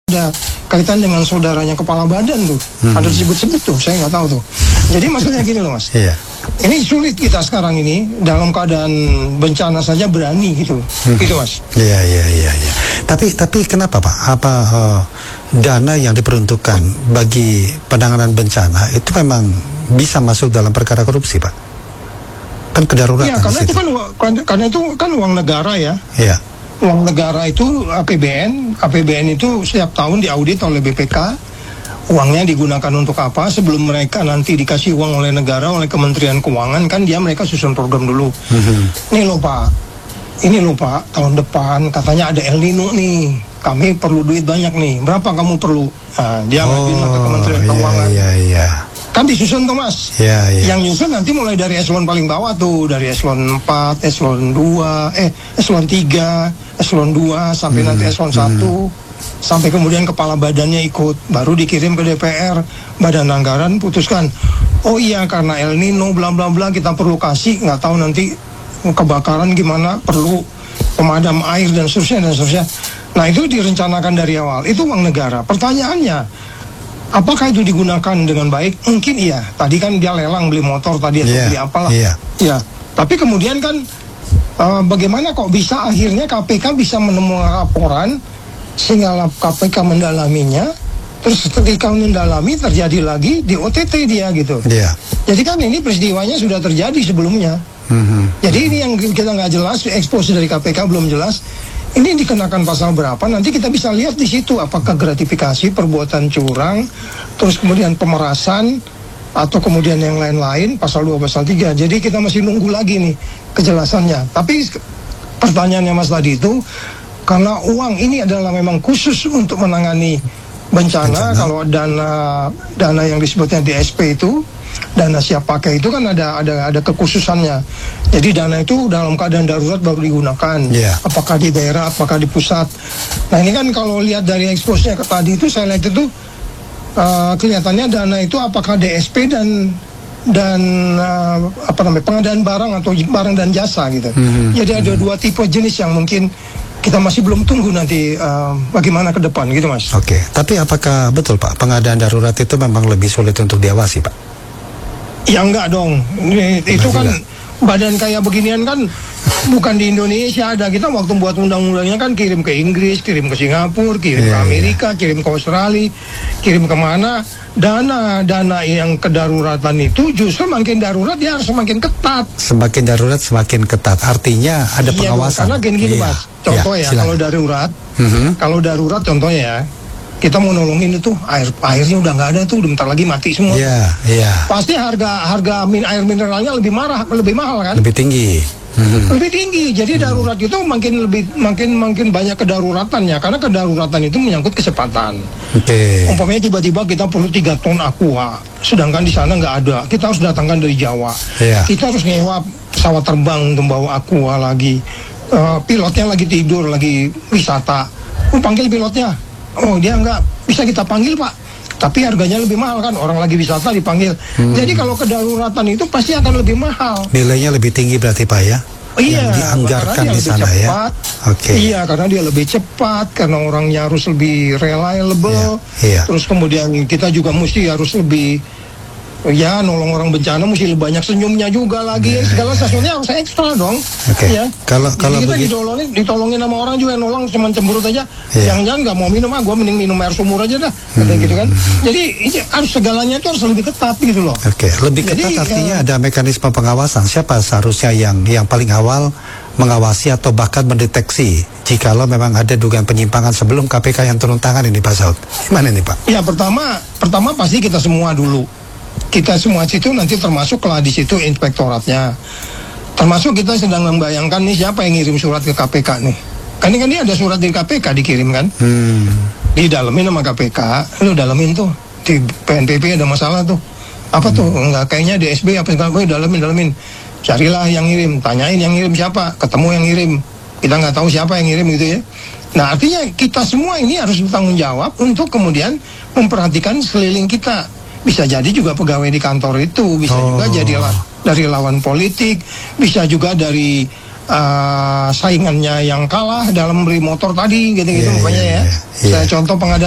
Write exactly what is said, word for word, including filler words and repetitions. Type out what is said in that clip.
ada kaitan dengan saudaranya kepala badan tuh, hmm. ada disebut-sebut tuh, saya nggak tahu tuh. Jadi maksudnya gini loh mas, iya. Ini sulit kita sekarang ini dalam keadaan bencana saja berani gitu, hmm. gitu mas. Iya iya iya. Ya. Tapi tapi kenapa pak? Apa uh, dana yang diperuntukkan bagi penanganan bencana itu memang bisa masuk dalam perkara korupsi pak? Kan kedaruratan. Iya karena itu kan karena itu kan uang negara ya. Iya. Uang negara itu A P B N, A P B N itu setiap tahun diaudit oleh B P K. Uangnya digunakan untuk apa? Sebelum mereka nanti dikasih uang oleh negara, oleh Kementerian Keuangan, kan dia mereka susun program dulu. Mm-hmm. Nih loh Pak, ini loh Pak, tahun depan katanya ada El Nino nih. Kami perlu duit banyak nih. Berapa kamu perlu? Nah, dia oh, ngajuin ke Kementerian Keuangan. Iya, iya. Kan disusun tuh mas. Iya, iya. Yang nyusun nanti mulai dari eselon paling bawah tuh, dari eselon empat, eselon dua, eh eselon tiga, eselon dua sampai hmm. nanti eselon hmm. satu, sampai kemudian kepala badannya ikut, baru dikirim ke D P R, Badan Anggaran putuskan. Oh iya karena El Nino bla bla bla kita perlu kasih, nggak tahu nanti kebakaran gimana, perlu pemadam air dan seterusnya dan seterusnya. Nah itu direncanakan dari awal, itu uang negara. Pertanyaannya, apakah itu digunakan dengan baik? Mungkin iya. Tadi kan dia lelang beli motor tadi atau yeah, beli apalah. Iya. Yeah. Tapi kemudian kan uh, bagaimana kok bisa akhirnya K P K bisa menemukan laporan sehingga K P K mendalaminya, terus ketika mendalami terjadi lagi di O T T dia gitu. Iya. Yeah. Jadi kan ini peristiwanya sudah terjadi sebelumnya. Mm-hmm. Jadi ini yang kita nggak jelas, ekspos dari K P K belum jelas. Ini dikenakan pasal berapa? Nanti kita bisa lihat di situ apakah gratifikasi, perbuatan curang, terus kemudian pemerasan, atau kemudian yang lain-lain, pasal dua, pasal tiga. Jadi kita masih nunggu lagi nih kejelasannya. Tapi pertanyaannya Mas tadi itu, karena uang ini adalah memang khusus untuk menangani bencana, bencana. Kalau dana dana yang disebutnya D S P itu, dana siap pakai itu kan ada ada ada kekhususannya. Jadi dana itu dalam keadaan darurat baru digunakan. Yeah. Apakah di daerah, apakah di pusat. Nah ini kan kalau lihat dari eksposnya ke tadi itu saya lihat itu uh, kelihatannya dana itu apakah D S P dan dan uh, apa namanya pengadaan barang atau barang dan jasa gitu. Mm-hmm. Jadi ada mm-hmm. dua tipe jenis yang mungkin kita masih belum tunggu nanti uh, bagaimana ke depan gitu mas. Oke. Okay. Tapi apakah betul pak pengadaan darurat itu memang lebih sulit untuk diawasi pak? Ya enggak dong, itu kan badan kayak beginian kan bukan di Indonesia ada. Kita waktu buat undang-undangnya kan kirim ke Inggris, kirim ke Singapura, kirim yeah, ke Amerika, yeah. kirim ke Australia, kirim kemana. Dana-dana yang kedaruratan itu justru makin darurat dia harus semakin ketat. Semakin darurat semakin ketat, artinya ada pengawasan. Iya, karena gini-gini yeah. mas, contoh yeah, ya kalau darurat, mm-hmm. kalau darurat contohnya ya. Kita mau nolongin itu air airnya udah nggak ada tuh, bentar lagi mati semua. Iya, yeah, iya. Yeah. Pasti harga harga min, air mineralnya lebih marah, lebih mahal kan? Lebih tinggi. Hmm. Lebih tinggi. Jadi darurat itu makin lebih makin makin banyak kedaruratannya karena kedaruratan itu menyangkut kecepatan. Oke. Okay. Umpamanya tiba-tiba kita perlu tiga ton aqua, sedangkan di sana nggak ada. Kita harus datangkan dari Jawa. Yeah. Kita harus nyewa pesawat terbang untuk bawa aqua lagi. Uh, pilotnya lagi tidur, lagi wisata. Oh, panggil pilotnya. Oh dia nggak bisa kita panggil pak, tapi harganya lebih mahal kan, orang lagi wisata dipanggil. Hmm. Jadi kalau kedaruratan itu pasti akan lebih mahal. Nilainya lebih tinggi berarti pak ya? Oh, iya. Yang dianggarkan di sana cepat, ya. Oke. Okay. Iya karena dia lebih cepat, karena orangnya harus lebih reliable. Yeah. Yeah. Terus kemudian kita juga mesti harus lebih ya nolong orang bencana mesti lebih banyak senyumnya juga lagi yeah, segala yeah. sesuatunya harus ekstra dong. Oke. Okay. Ya. Kalau kalau kita begitu... ditolongin ditolongin sama orang juga nolong cuma cemberut aja. Yeah. Jangan-jangan nggak mau minum ah, gue mending minum air sumur aja dah. Hmm. Gitu kan. Jadi ini harus segalanya itu harus lebih ketat gitu loh. Oke. Okay. Lebih ketat Jadi, artinya ya, ada mekanisme pengawasan. Siapa seharusnya yang yang paling awal mengawasi atau bahkan mendeteksi jikalau memang ada dugaan penyimpangan sebelum K P K yang turun tangan ini Pak Saud. Gimana nih Pak? Ya pertama pertama pasti kita semua dulu. Kita semua situ nanti termasuklah di situ inspektoratnya. Termasuk kita sedang membayangkan nih siapa yang ngirim surat ke K P K nih. Kan ini kan ini ada surat dari K P K dikirim kan. Hmm. Didalemin sama K P K, lu dalemin tuh. Di P N P B ada masalah tuh. Apa hmm. tuh? Enggak kayaknya D S B apa segala macam, dalemin dalemin. Carilah yang ngirim, tanyain yang ngirim siapa, ketemu yang ngirim. Kita nggak tahu siapa yang ngirim gitu ya. Nah artinya kita semua ini harus bertanggung jawab untuk kemudian memperhatikan sekeliling kita. Bisa jadi juga pegawai di kantor itu, bisa oh. juga jadi la dari lawan politik, bisa juga dari uh, saingannya yang kalah dalam beli motor tadi, gitu-gitu yeah, pokoknya yeah, ya. Yeah. Saya contoh pengadaan